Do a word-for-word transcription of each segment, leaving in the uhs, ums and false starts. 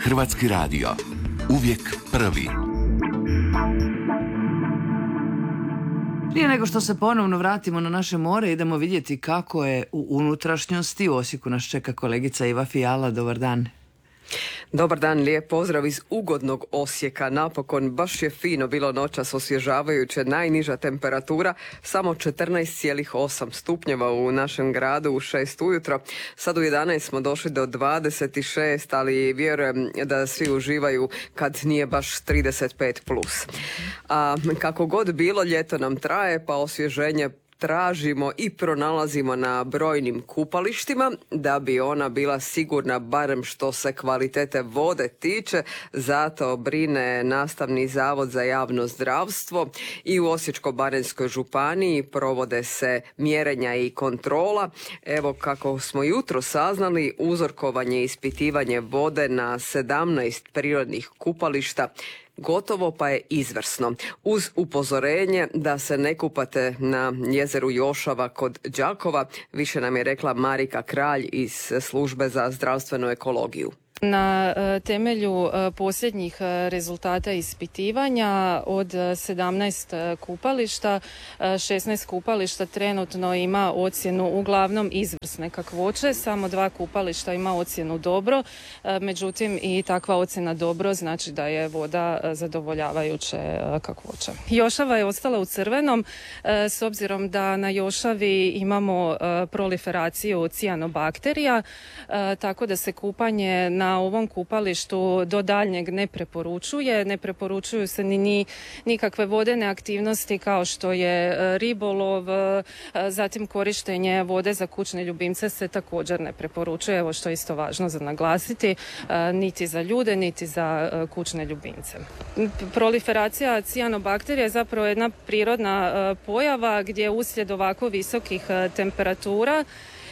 Hrvatski radio. Uvijek prvi. Prije nego što se ponovno vratimo na naše more, idemo vidjeti kako je u unutrašnjosti. U Osijeku nas čeka kolegica Iva Fijala. Dobar dan. Dobar dan, lijep pozdrav iz ugodnog Osijeka. Napokon baš je fino bilo noćas, osvježavajuće, najniža temperatura samo četrnaest zarez osam stupnjeva u našem gradu u šest ujutro. Sad u jedanaest smo došli do dvadeset šest, ali vjerujem da svi uživaju kad nije baš trideset pet plus. A kako god bilo, ljeto nam traje, pa osvježenje tražimo i pronalazimo na brojnim kupalištima da bi ona bila sigurna barem što se kvalitete vode tiče. Zato brine Nastavni zavod za javno zdravstvo i u Osječko-baranjskoj županiji provode se mjerenja i kontrola. Evo kako smo jutro saznali, uzorkovanje i ispitivanje vode na sedamnaest prirodnih kupališta gotovo pa je izvrsno, uz upozorenje da se ne kupate na jezeru Jošava kod Đakova, više nam je rekla Marika Kralj iz Službe za zdravstvenu ekologiju. Na temelju posljednjih rezultata ispitivanja od sedamnaest kupališta, šesnaest kupališta trenutno ima ocjenu uglavnom izvrsne kakvoće, samo dva kupališta ima ocjenu dobro, međutim i takva ocjena dobro znači da je voda zadovoljavajuće kakvoće. Jošava je ostala u crvenom s obzirom da na Jošavi imamo proliferaciju cijanobakterija, tako da se kupanje na ovom kupalištu do daljnjeg ne preporučuje. Ne preporučuju se ni, ni nikakve vodene aktivnosti kao što je ribolov, zatim korištenje vode za kućne ljubimce se također ne preporučuje, evo što je isto važno za naglasiti, niti za ljude, niti za kućne ljubimce. Proliferacija cijanobakterija je zapravo jedna prirodna pojava gdje uslijed ovako visokih temperatura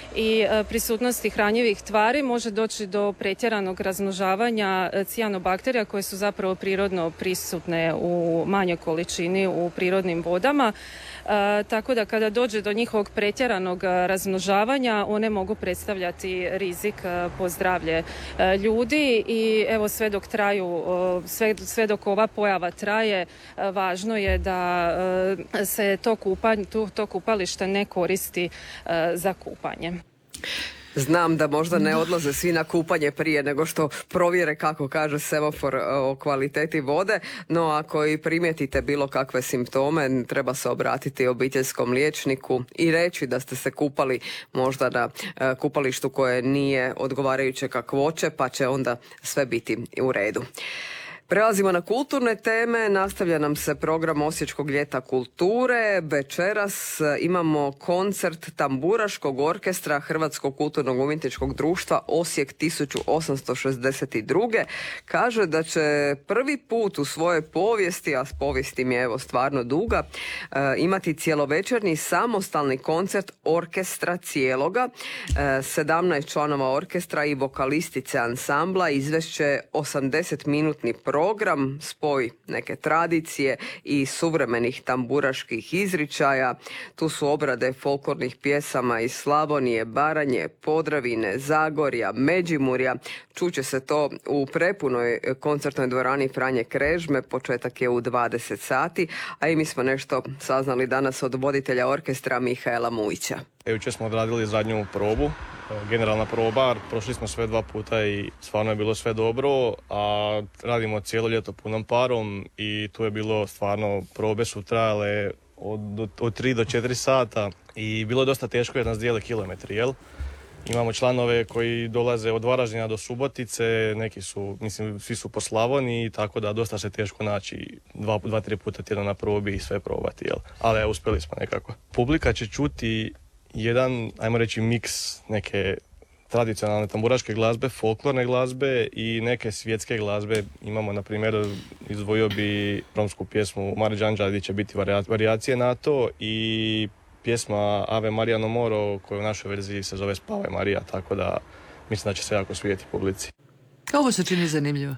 i prisutnosti hranjivih tvari može doći do pretjeranog razmnožavanja cijanobakterija koje su zapravo prirodno prisutne u manjoj količini u prirodnim vodama. E, tako da kada dođe do njihovog pretjeranog razmnožavanja one mogu predstavljati rizik po zdravlje ljudi i evo sve dok traju, sve, sve dok ova pojava traje, važno je da se to, kupanje, to, to kupalište ne koristi za kupanje. Znam da možda ne odlaze svi na kupanje prije nego što provjere kako kaže semafor o kvaliteti vode, no ako i primijetite bilo kakve simptome, treba se obratiti obiteljskom liječniku i reći da ste se kupali možda na kupalištu koje nije odgovarajuće kakvoće, pa će onda sve biti u redu. Prelazimo na kulturne teme, nastavlja nam se program Osječkog ljeta kulture. Večeras imamo koncert Tamburaškog orkestra Hrvatskog kulturnog umjetničkog društva Osijek tisuću osamsto šezdeset druge. Kaže da će prvi put u svojoj povijesti, a povijest im je evo stvarno duga, imati cjelovečernji samostalni koncert orkestra cijeloga. sedamnaest članova orkestra i vokalistice ansambla izvešće osamdeset minutni program. Program, spoj neke tradicije i suvremenih tamburaških izričaja. Tu su obrade folklornih pjesama iz Slavonije, Baranje, Podravine, Zagorja, Međimurja. Čuće se to u prepunoj koncertnoj dvorani Franje Krežme. Početak je u dvadeset sati, a i mi smo nešto saznali danas od voditelja orkestra Mihaela Mujića. Jučer smo odradili zadnju probu, generalna proba, prošli smo sve dva puta i stvarno je bilo sve dobro, a radimo cijelo ljeto punom parom i tu je bilo stvarno, probe su trajale od, od tri do četiri sata i bilo je dosta teško jer nas dijele kilometri, jel? Imamo članove koji dolaze od Varaždina do Subotice, neki su, mislim, svi su po Slavoniji, tako da dosta se teško naći dva, dva tri puta tjedno na probi i sve probati, jel? Ali uspjeli smo nekako. Publika će čuti jedan, ajmo reći, miks neke tradicionalne tamburaške glazbe, folklorne glazbe i neke svjetske glazbe. Imamo, na primjer, izdvojio bi romsku pjesmu Mare Đanđa gdje će biti varijacije na to i pjesma Ave Maria no Moro koja u našoj verziji se zove Spavaj Marija, tako da mislim da će se jako svijeti publici. Ovo se čini zanimljivo.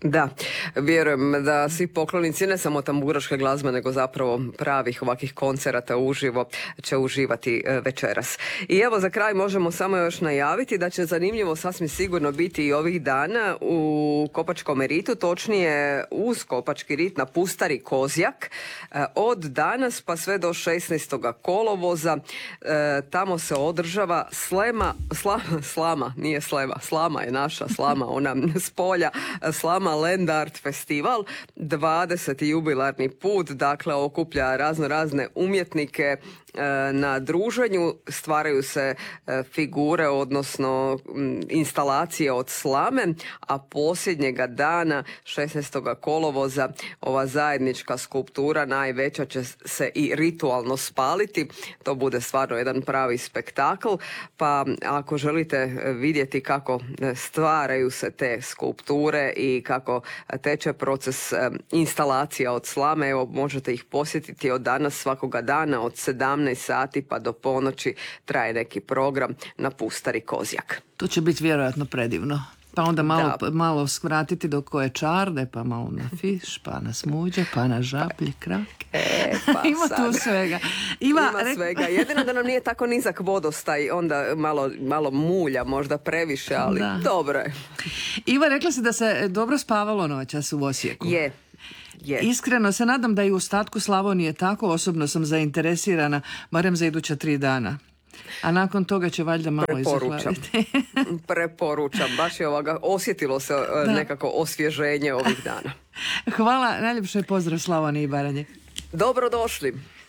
Da, vjerujem da svi poklonici ne samo tamburaške glazbe, nego zapravo pravih ovakvih koncerata uživo će uživati večeras. I evo za kraj možemo samo još najaviti da će zanimljivo sasvim sigurno biti i ovih dana u Kopačkom ritu, točnije uz Kopački rit na Pustari Kozjak. Od danas pa sve do šesnaestog kolovoza tamo se održava slema, slama, slama, nije slema, slama je naša, slama, ona s polja, slama Land Art Festival, dvadeseti jubilarni put, dakle okuplja razno razne umjetnike na druženju, stvaraju se figure, odnosno instalacije od slame, a posljednjega dana, šesnaestog kolovoza, ova zajednička skulptura najveća će se i ritualno spaliti. To bude stvarno jedan pravi spektakl, pa ako želite vidjeti kako stvaraju se te skulpture i kako teče proces instalacija od slame, evo možete ih posjetiti od danas svakoga dana od sedamnaest sati pa do ponoći traje neki program na Pustari Kozjak. To će biti vjerojatno predivno. Pa onda malo, malo skratiti do koje čarde, pa malo na fiš, pa na smuđe, pa na žablje, krake. E, pa Ima sad. tu svega. Ima, Ima re... svega. Jedino da nam nije tako nizak vodostaj, onda malo, malo mulja, možda previše, ali da. Dobro je. Iva, rekla si da se dobro spavalo noćas u Osijeku. Je. Je. Iskreno se nadam da i u ostatku Slavonije tako, osobno sam zainteresirana, barem za iduća tri dana. A nakon toga će valjda malo Preporučam. Preporučam. Baš je ovoga, osjetilo se da. Nekako osvježenje ovih dana. Hvala, najljepše pozdrav Slavoniji i Baranje. Dobrodošli.